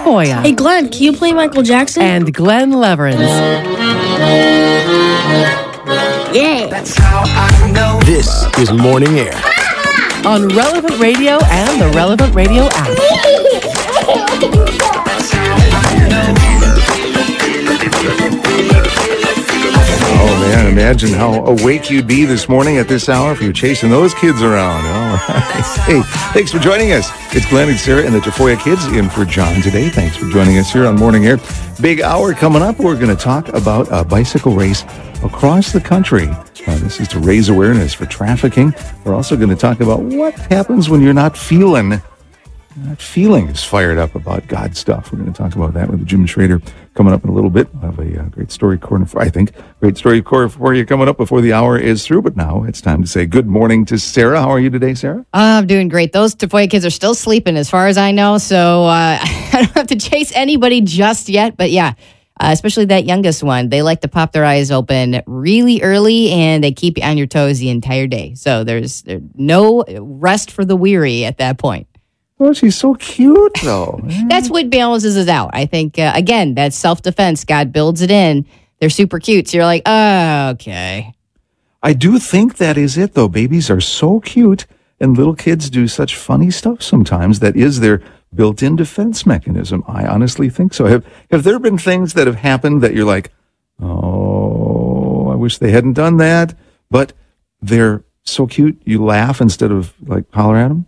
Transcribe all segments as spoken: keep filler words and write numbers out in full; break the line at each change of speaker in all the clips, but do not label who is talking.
Tafoya.
Hey, Glenn, can you play Michael Jackson?
And Glenn Leverins.
Yeah.
That's how I know. This is Morning Air.
On Relevant Radio and the Relevant Radio app.
That's how I know.
Oh, man, imagine how awake you'd be this morning at this hour if you're chasing those kids around. All right. Hey, thanks for joining us. It's Glenn and Sarah and the Tafoya kids in for John today. Thanks for joining us here on Morning Air. Big hour coming up. We're going to talk about a bicycle race across the country. Uh, this is to raise awareness for trafficking. We're also going to talk about what happens when you're not feeling Not feeling as fired up about God stuff. We're going to talk about that with Jim Schrader coming up in a little bit. We'll have a uh, great story corner for, I think, great story corner for you coming up before the hour is through. But now it's time to say good morning to Sarah. How are you today, Sarah?
Uh, I'm doing great. Those Tafoya kids are still sleeping as far as I know. So uh, I don't have to chase anybody just yet. But yeah, uh, especially that youngest one. They like to pop their eyes open really early and they keep you on your toes the entire day. So there's, there's no rest for the weary at that point.
Oh, she's so cute, though.
That's what balances it out. I think, uh, again, that's self-defense. God builds it in. They're super cute. So you're like, oh, okay.
I do think that is it, though. Babies are so cute, and little kids do such funny stuff sometimes. That is their built-in defense mechanism. I honestly think so. Have, have there been things that have happened that you're like, oh, I wish they hadn't done that, but they're so cute, you laugh instead of, like, holler at them?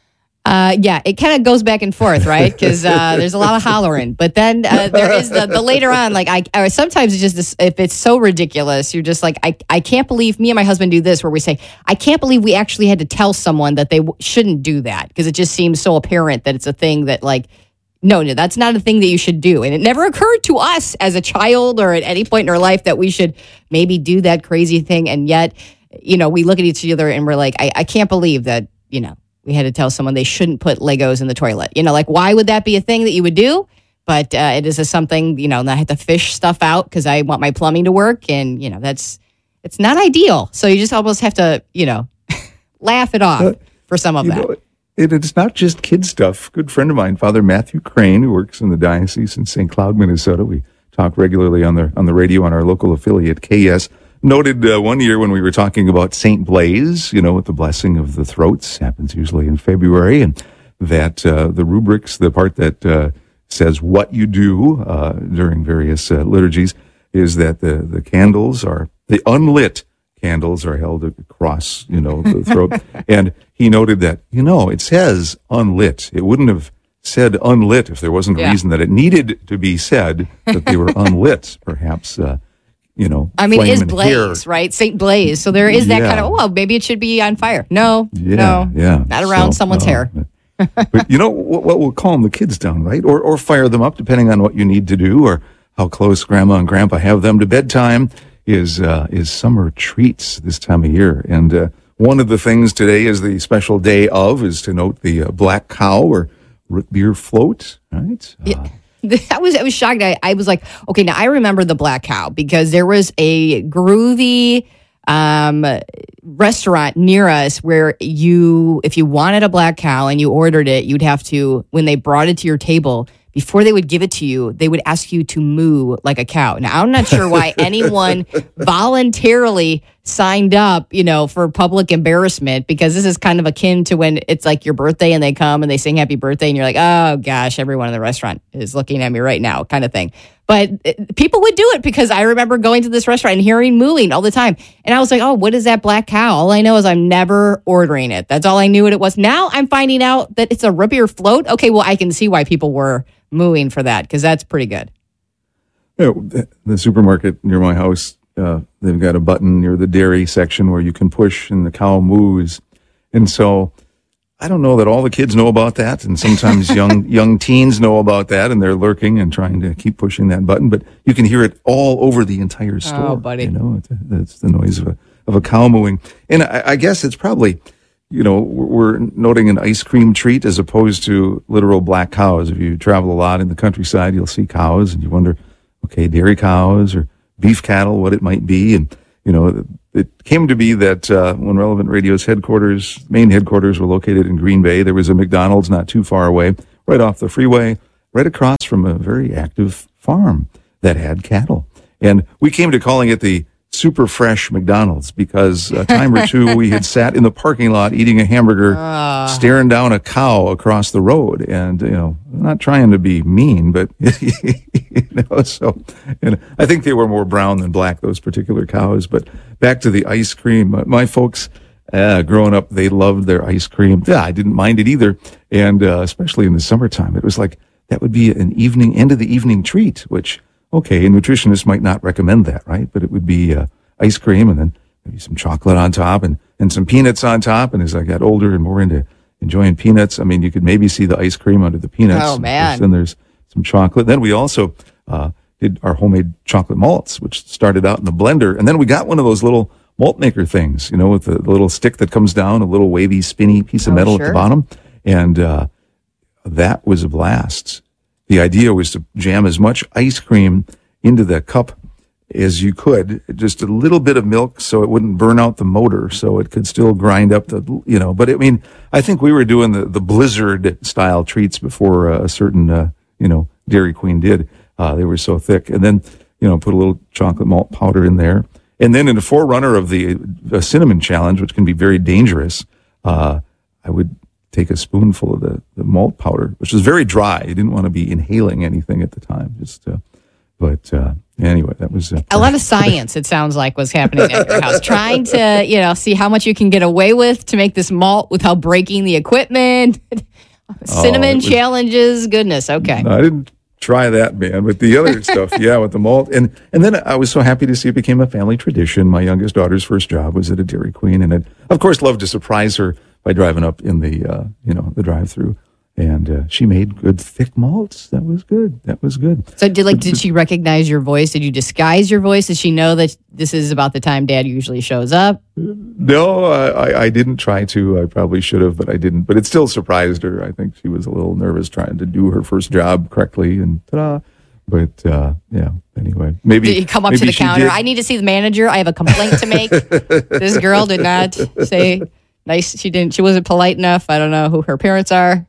Uh, yeah, it kind of goes back and forth, right? Because uh, there's a lot of hollering, but then uh, there is the, the later on, like I or sometimes it's just this, if it's so ridiculous, you're just like, I, I can't believe me and my husband do this, where we say, I can't believe we actually had to tell someone that they w- shouldn't do that, because it just seems so apparent that it's a thing that like, no, no, that's not a thing that you should do. And it never occurred to us as a child or at any point in our life that we should maybe do that crazy thing. And yet, you know, we look at each other and we're like, I, I can't believe that, you know, we had to tell someone they shouldn't put Legos in the toilet. You know, like, why would that be a thing that you would do? But uh, it is a something, you know, and I had to fish stuff out because I want my plumbing to work. And, you know, that's, it's not ideal. So you just almost have to, you know, laugh it off uh, for some of
that. Know, it, it's not just kid stuff. Good friend of mine, Father Matthew Crane, who works in the diocese in Saint Cloud, Minnesota. We talk regularly on the, on the radio on our local affiliate, K S. Noted uh, one year when we were talking about Saint Blaise, you know, with the blessing of the throats, happens usually in February, and that uh, the rubrics, the part that uh, says what you do uh, during various uh, liturgies, is that the, the candles are, the unlit candles are held across, you know, the throat. And he noted that, you know, it says unlit. It wouldn't have said unlit if there wasn't a
yeah.
reason that it needed to be said that they were unlit, perhaps. Uh, You know,
I mean, it is Blaze,
hair.
right? Saint Blaise. So there is that
yeah.
kind of, well, maybe it should be on fire. No,
yeah,
no,
yeah.
not around
so,
someone's
uh,
hair.
But you know what, what will calm the kids down, right? Or or fire them up, depending on what you need to do or how close Grandma and Grandpa have them to bedtime, is uh, is summer treats this time of year. And uh, one of the things today is the special day of is to note the uh, black cow or root beer float, right? Uh,
yeah. I was I was shocked. I, I was like, okay, now I remember the Black Cow because there was a groovy um, restaurant near us where you, if you wanted a Black Cow and you ordered it, you'd have to, when they brought it to your table, before they would give it to you, they would ask you to moo like a cow. Now, I'm not sure why anyone voluntarily signed up, you know, for public embarrassment, because this is kind of akin to when it's like your birthday and they come and they sing happy birthday and you're like, oh gosh, everyone in the restaurant is looking at me right now kind of thing. But it, people would do it because I remember going to this restaurant and hearing mooing all the time. And I was like, oh, what is that Black Cow? All I know is I'm never ordering it. That's all I knew what it was. Now I'm finding out that it's a root beer float. Okay, well, I can see why people were mooing for that, because that's pretty good.
You know, the, the supermarket near my house, uh, they've got a button near the dairy section where you can push and the cow moos. And so I don't know that all the kids know about that, and sometimes young young teens know about that, and they're lurking and trying to keep pushing that button. But you can hear it all over the entire store.
Oh, buddy!
You know, it's, it's the noise of a of a cow mooing, and I, I guess it's probably, you know, we're noting an ice cream treat as opposed to literal black cows. If you travel a lot in the countryside, you'll see cows, and you wonder, okay, dairy cows or beef cattle, what it might be, and you know. It came to be that uh, when Relevant Radio's headquarters, main headquarters were located in Green Bay, there was a McDonald's not too far away, right off the freeway, right across from a very active farm that had cattle. And we came to calling it the Super Fresh McDonald's because a time or two we had sat in the parking lot eating a hamburger, uh. staring down a cow across the road. And, you know, I'm not trying to be mean, but, you know, so, and I think they were more brown than black, those particular cows. But back to the ice cream, my folks, uh, growing up, they loved their ice cream. Yeah, I didn't mind it either. And uh, especially in the summertime, it was like, that would be an evening, end of the evening treat, which, okay, a nutritionist might not recommend that, right? But it would be uh, ice cream and then maybe some chocolate on top and, and some peanuts on top. And as I got older and more into enjoying peanuts, I mean, you could maybe see the ice cream under the peanuts.
Oh, man.
Then there's some chocolate. Then we also uh, did our homemade chocolate malts, which started out in the blender. And then we got one of those little malt maker things, you know, with the little stick that comes down, a little wavy, spinny piece of
oh,
metal
sure.
at the bottom. And uh, that was a blast. The idea was to jam as much ice cream into the cup as you could, just a little bit of milk so it wouldn't burn out the motor, so it could still grind up the, you know, but I mean, I think we were doing the, the Blizzard style treats before uh, a certain, uh, you know, Dairy Queen did. Uh, they were so thick. And then, you know, put a little chocolate malt powder in there. And then in the forerunner of the uh, cinnamon challenge, which can be very dangerous, uh, I would take a spoonful of the, the malt powder, which was very dry. You didn't want to be inhaling anything at the time. Just, uh, but uh, anyway, that was uh,
a lot of science. It sounds like was happening at your house, trying to you know see how much you can get away with to make this malt without breaking the equipment. Cinnamon oh, was, challenges, goodness. Okay,
no, I didn't try that, man. But the other stuff, yeah, with the malt, and and then I was so happy to see it became a family tradition. My youngest daughter's first job was at a Dairy Queen, and I'd, of course, loved to surprise her by driving up in the, uh, you know, the drive-through, and uh, she made good thick malts. That was good. That was good.
So, did like, did she recognize your voice? Did you disguise your voice? Did she know that this is about the time Dad usually shows up?
No, I, I didn't try to. I probably should have, but I didn't. But it still surprised her. I think she was a little nervous trying to do her first job correctly, and ta-da. But uh, yeah. Anyway, maybe
did you come up to the counter?
Did.
I need to see the manager. I have a complaint to make. This girl did not say. Nice. She didn't. She wasn't polite enough. I don't know who her parents are.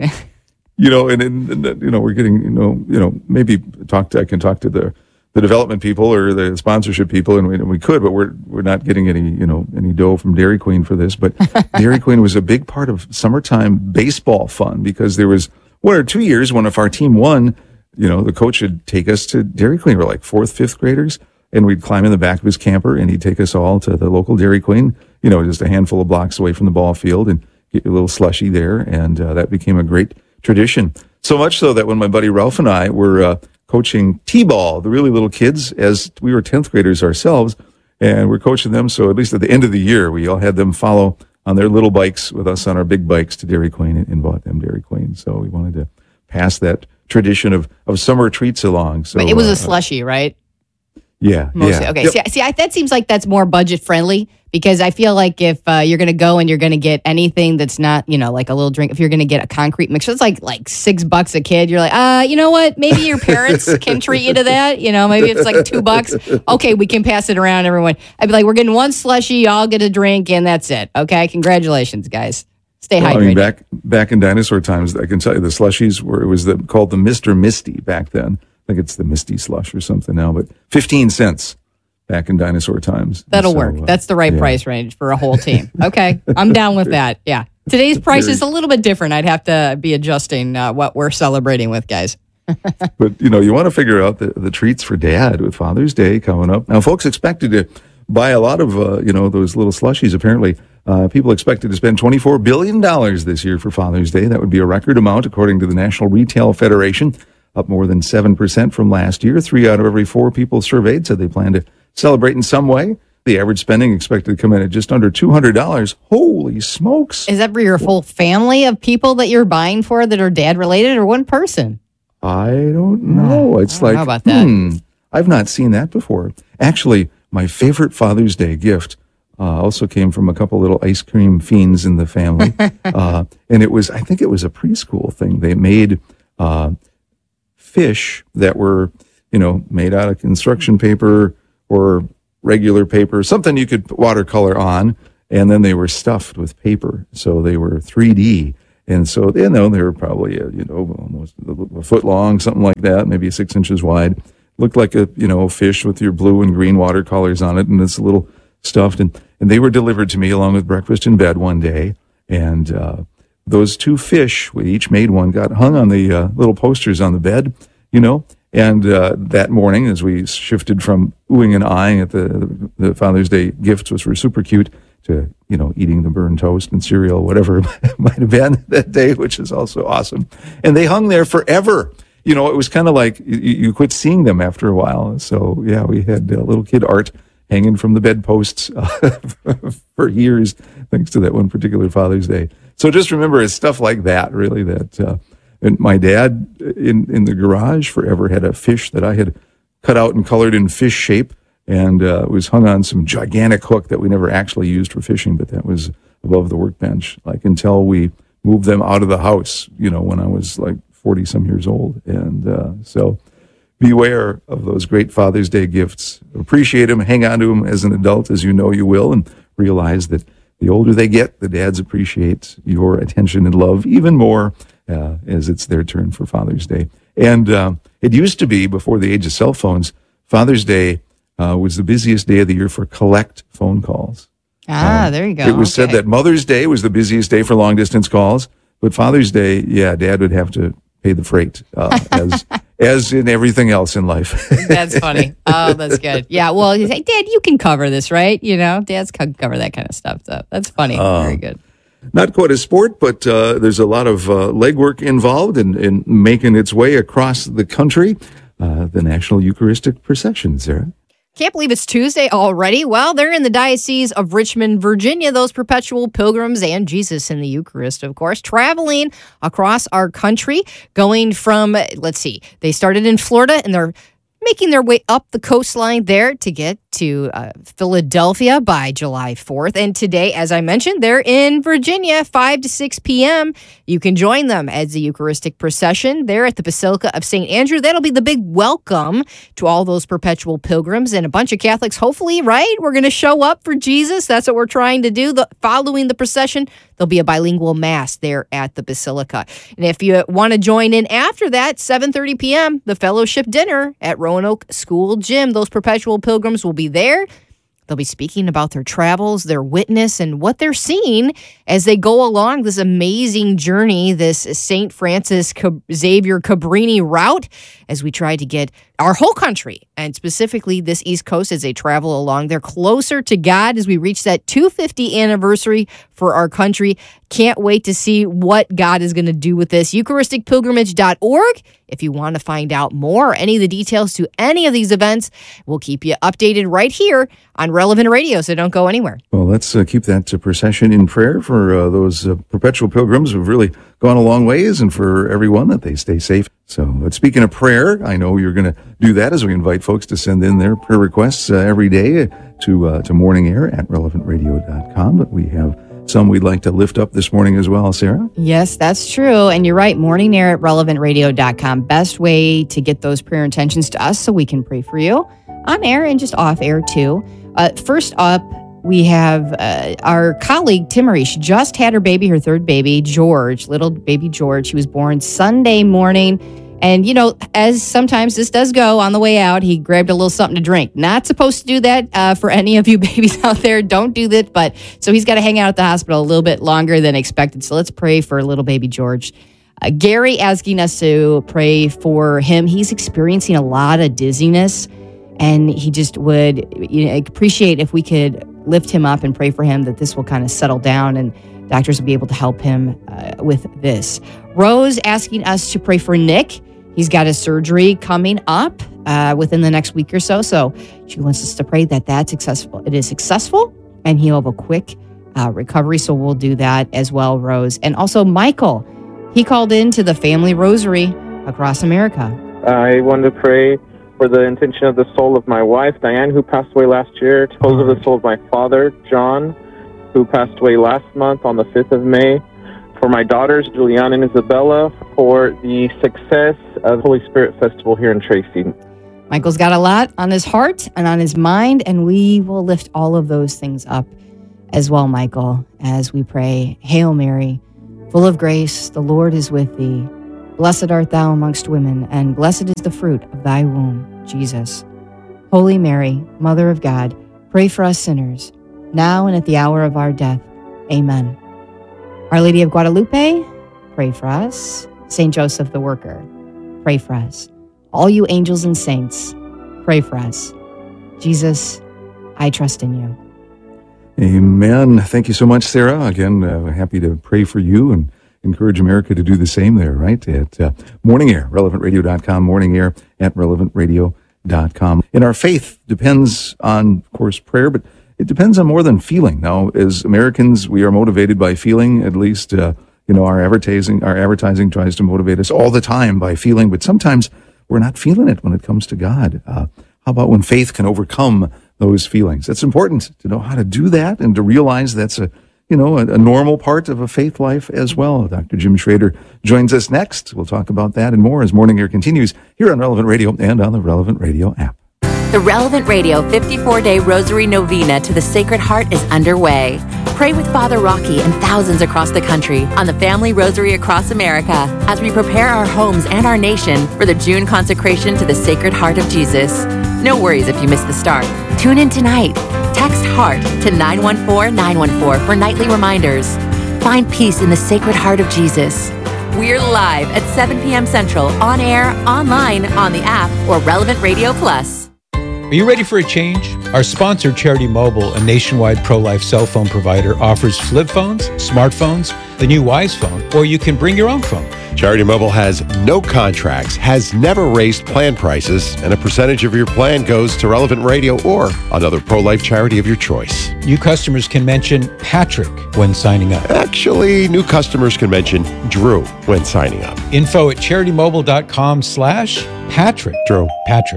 You know, and, and, and you know, we're getting, you know, you know, maybe talk to, I can talk to the, the development people or the sponsorship people, and we, and we could, but we're we're not getting any, you know, any dough from Dairy Queen for this. But Dairy Queen was a big part of summertime baseball fun because there was one or two years when if our team won, you know, the coach would take us to Dairy Queen. We're like fourth, fifth graders, and we'd climb in the back of his camper, and he'd take us all to the local Dairy Queen. You know, just a handful of blocks away from the ball field, and get a little slushy there, and uh, that became a great tradition. So much so that when my buddy Ralph and I were uh, coaching T-ball, the really little kids, as we were tenth graders ourselves, and we're coaching them, so at least at the end of the year, we all had them follow on their little bikes with us on our big bikes to Dairy Queen and, and bought them Dairy Queen. So we wanted to pass that tradition of, of summer treats along. So
but it was
uh,
a slushy, right?
Yeah.
Mostly.
Yeah.
Okay.
Yep.
See, see I, that seems like that's more budget friendly because I feel like if uh, you're going to go and you're going to get anything that's not, you know, like a little drink, if you're going to get a concrete mixer, it's like like six bucks a kid. You're like, uh, you know what? Maybe your parents can treat you to that. You know, maybe it's like two bucks. Okay, we can pass it around, everyone. I'd be like, we're getting one slushy, I'll get a drink, and that's it. Okay, congratulations, guys. Stay
well,
hydrated.
I mean, back back in dinosaur times, I can tell you the slushies were it was the, called the Mister Misty back then. I think it's the Misty Slush or something now, but fifteen cents. Back in dinosaur times.
That'll
so,
work.
Uh,
That's the right
yeah.
price range for a whole team. Okay. I'm down with that. Yeah. Today's price is a little bit different. I'd have to be adjusting uh, what we're celebrating with, guys.
But, you know, you want to figure out the, the treats for Dad with Father's Day coming up. Now, folks expected to buy a lot of, uh, you know, those little slushies. Apparently, uh, people expected to spend twenty-four billion dollars this year for Father's Day. That would be a record amount, according to the National Retail Federation, up more than seven percent from last year. Three out of every four people surveyed said they plan to celebrate in some way. The average spending expected to come in at just under two hundred dollars. Holy smokes.
Is that for your full family of people that you're buying for that are dad related or one person?
I don't know. It's
I don't
like,
know about that.
hmm, I've not seen that before. Actually, my favorite Father's Day gift uh, also came from a couple little ice cream fiends in the family. uh, and it was, I think it was a preschool thing. They made uh, fish that were, you know, made out of construction paper or regular paper, something you could watercolor on, and then they were stuffed with paper. So they were three D, And so, you know, they were probably, uh, you know, almost a foot long, something like that, maybe six inches wide. Looked like a, you know, fish with your blue and green watercolors on it, and it's a little stuffed. And, and they were delivered to me along with breakfast in bed one day. And uh, those two fish, we each made one, got hung on the uh, little posters on the bed, you know. And uh, that morning, as we shifted from oohing and eyeing at the, the Father's Day gifts, which were super cute, to, you know, eating the burned toast and cereal, whatever it might have been that day, which is also awesome. And they hung there forever. You know, it was kind of like you, you quit seeing them after a while. So, yeah, we had uh, little kid art hanging from the bedposts uh, for years, thanks to that one particular Father's Day. So just remember, it's stuff like that, really, that uh, and my dad in, in the garage forever had a fish that I had cut out and colored in fish shape, and uh, it was hung on some gigantic hook that we never actually used for fishing, but that was above the workbench, like until we moved them out of the house, you know, when I was like forty some years old. And uh, so beware of those great Father's Day gifts. Appreciate them, hang on to them as an adult, as you know you will, and realize that the older they get, the dads appreciate your attention and love even more uh, as it's their turn for Father's Day. And uh, it used to be, before the age of cell phones, Father's Day uh, was the busiest day of the year for collect phone calls.
Ah,
Um,
there you go.
It was
Okay.
said that Mother's Day was the busiest day for long distance calls, but Father's Day, yeah, Dad would have to pay the freight, uh, as as in everything else in life.
That's funny. Oh, that's good. Yeah. Well, you say, Dad, you can cover this, right? You know, dads can cover that kind of stuff. So that's funny. Very good.
Not quite a sport, but uh, there's a lot of uh, legwork involved in, in making its way across the country. Uh, the National Eucharistic Procession, Sarah.
Can't believe it's Tuesday already. Well, they're in the Diocese of Richmond, Virginia, those perpetual pilgrims and Jesus in the Eucharist, of course, traveling across our country, going from, let's see, they started in Florida and they're making their way up the coastline there to get to uh, Philadelphia by July fourth. And today, as I mentioned, they're in Virginia, five to six p.m. You can join them as the Eucharistic procession there at the Basilica of Saint Andrew. That'll be the big welcome to all those perpetual pilgrims and a bunch of Catholics. Hopefully, right? We're going to show up for Jesus. That's what we're trying to do. The, following the procession, there'll be a bilingual mass there at the Basilica. And if you want to join in after that, seven thirty p.m., the fellowship dinner at Roanoke School Gym. Those perpetual pilgrims will be there. They'll be speaking about their travels, their witness, and what they're seeing as they go along this amazing journey, this Saint Francis Xavier Cabrini route, as we try to get our whole country, and specifically this East Coast, as they travel along. They're closer to God as we reach that two hundred fiftieth anniversary for our country. Can't wait to see what God is going to do with this. Eucharistic Pilgrimage dot org. If you want to find out more, any of the details to any of these events, we'll keep you updated right here on Relevant Radio, so don't go anywhere.
Well, let's uh, keep that uh, procession in prayer for uh, those uh, perpetual pilgrims who've really gone a long ways, and for everyone that they stay safe. So, but speaking of prayer, I know you're going to do that as we invite folks to send in their prayer requests uh, every day to uh, to Morning Air at relevant radio dot com. But we have some we'd like to lift up this morning as well, Sarah.
Yes, that's true. And you're right, morning air at relevant radio dot com. Best way to get those prayer intentions to us so we can pray for you on air and just off air too. Uh, first up, we have uh, our colleague, Timmery. She just had her baby, her third baby, George, little baby George. He was born Sunday morning. And, you know, as sometimes this does go on the way out, he grabbed a little something to drink. Not supposed to do that uh, for any of you babies out there. Don't do that. But so he's got to hang out at the hospital a little bit longer than expected. So let's pray for little baby George. Uh, Gary asking us to pray for him. He's experiencing a lot of dizziness, and he just would you know, appreciate if we could lift him up and pray for him that this will kind of settle down and doctors will be able to help him uh, with this. Rose asking us to pray for Nick. He's got a surgery coming up uh, within the next week or so. So she wants us to pray that that's successful. It is successful and he'll have a quick uh, recovery. So we'll do that as well, Rose. And also Michael, he called in to the Family Rosary across America.
I wanted to pray for the intention of the soul of my wife, Diane, who passed away last year, to pose of the soul of my father, John, who passed away last month on the fifth of May, for my daughters, Juliana and Isabella, for the success of Holy Spirit Festival here in Tracy.
Michael's got a lot on his heart and on his mind, and we will lift all of those things up as well, Michael, as we pray, Hail Mary, full of grace, the Lord is with thee. Blessed art thou amongst women, and blessed is the fruit of thy womb, Jesus. Holy Mary, Mother of God, pray for us sinners, now and at the hour of our death. Amen. Our Lady of Guadalupe, pray for us. Saint Joseph the Worker, pray for us. All you angels and saints, pray for us. Jesus, I trust in you.
Amen. Thank you so much, Sarah. Again, uh, happy to pray for you and encourage America to do the same there, right? At uh, Morning Air, relevant radio dot com, Morning Air at relevant radio dot com. And our faith depends on, of course, prayer, but it depends on more than feeling. Now, as Americans, we are motivated by feeling, at least, uh, you know, our advertising, our advertising tries to motivate us all the time by feeling, but sometimes we're not feeling it when it comes to God. Uh, how about when faith can overcome those feelings? It's important to know how to do that and to realize that's a, you know, a, a normal part of a faith life as well. Doctor Jim Schrader joins us next. We'll talk about that and more as Morning Air continues here on Relevant Radio and on the Relevant Radio app.
The Relevant Radio fifty-four day Rosary Novena to the Sacred Heart is underway. Pray with Father Rocky and thousands across the country on the Family Rosary across America as we prepare our homes and our nation for the June consecration to the Sacred Heart of Jesus. No worries if you missed the start. Tune in tonight. Text HEART to nine one four nine one four for nightly reminders. Find peace in the Sacred Heart of Jesus. We're live at seven p.m. Central, on air, online, on the app, or Relevant Radio Plus.
Are you ready for a change? Our sponsor, Charity Mobile, a nationwide pro-life cell phone provider, offers flip phones, smartphones, the new Wise phone, or you can bring your own phone.
Charity Mobile has no contracts, has never raised plan prices, and a percentage of your plan goes to Relevant Radio or another pro-life charity of your choice.
New customers can mention Patrick when signing up.
Actually, new customers can mention Drew when signing up.
Info at CharityMobile.com slash Patrick.
Drew.
Patrick.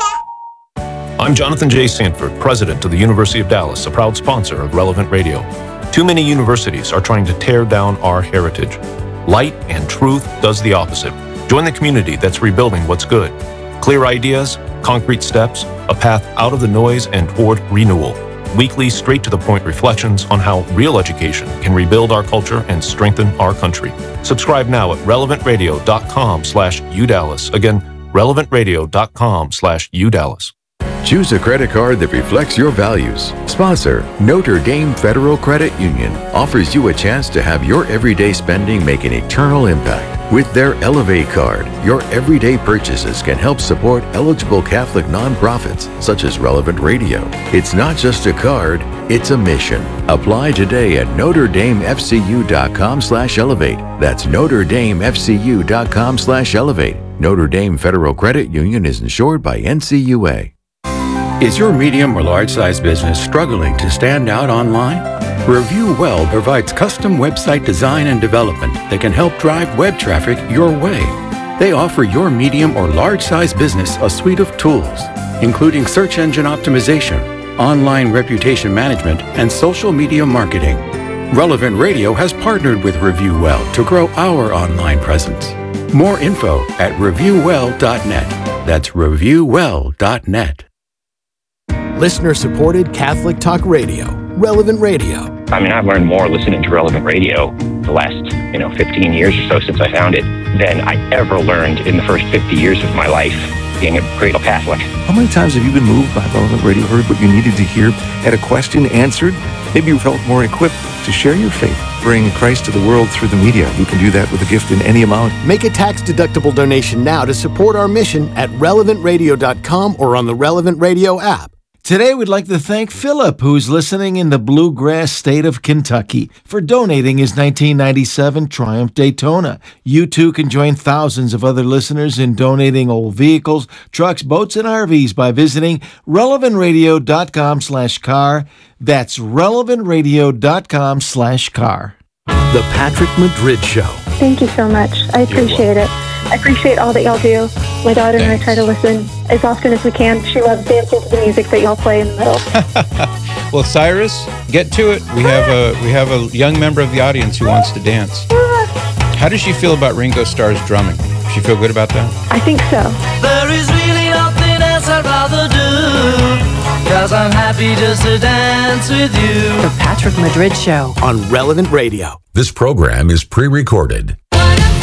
I'm Jonathan J. Sanford, president of the University of Dallas, a proud sponsor of Relevant Radio. Too many universities are trying to tear down our heritage. Light and truth does the opposite. Join the community that's rebuilding what's good. Clear ideas, concrete steps, a path out of the noise and toward renewal. Weekly, straight-to-the-point reflections on how real education can rebuild our culture and strengthen our country. Subscribe now at relevantradio.com slash UDallas. Again, relevantradio.com slash UDallas.
Choose a credit card that reflects your values. Sponsor, Notre Dame Federal Credit Union, offers you a chance to have your everyday spending make an eternal impact. With their Elevate card, your everyday purchases can help support eligible Catholic nonprofits such as Relevant Radio. It's not just a card, it's a mission. Apply today at Notre Dame F C U dot com slash elevate. That's Notre Dame F C U dot com slash elevate. Notre Dame Federal Credit Union is insured by N C U A.
Is your medium or large-size business struggling to stand out online? Review Well provides custom website design and development that can help drive web traffic your way. They offer your medium or large-size business a suite of tools, including search engine optimization, online reputation management, and social media marketing. Relevant Radio has partnered with Review Well to grow our online presence. More info at review well dot net. That's review well dot net.
Listener-supported Catholic Talk Radio, Relevant Radio.
I mean, I've learned more listening to Relevant Radio the last, you know, fifteen years or so since I found it than I ever learned in the first fifty years of my life being a cradle Catholic.
How many times have you been moved by Relevant Radio, heard what you needed to hear, had a question answered? Maybe you felt more equipped to share your faith, bring Christ to the world through the media. You can do that with a gift in any amount.
Make a tax-deductible donation now to support our mission at relevant radio dot com or on the Relevant Radio app.
Today, we'd like to thank Philip, who's listening in the bluegrass state of Kentucky, for donating his nineteen ninety-seven Triumph Daytona. You too can join thousands of other listeners in donating old vehicles, trucks, boats, and R Vs by visiting relevant radio dot com slash car. That's relevant radio dot com slash car.
The Patrick Madrid Show.
Thank you so much. I appreciate it. I appreciate all that y'all do. My daughter and I try to listen as often as we can. She loves dancing to the music that y'all play in the middle.
Well, Cyrus, get to it. We have a we have a young member of the audience who wants to dance. How does she feel about Ringo Starr's drumming? Does she feel good about that?
I think so.
There is really nothing else I'd rather do. 'cause I'm happy just to dance with you.
The Patrick Madrid Show
on Relevant Radio.
This program is pre-recorded.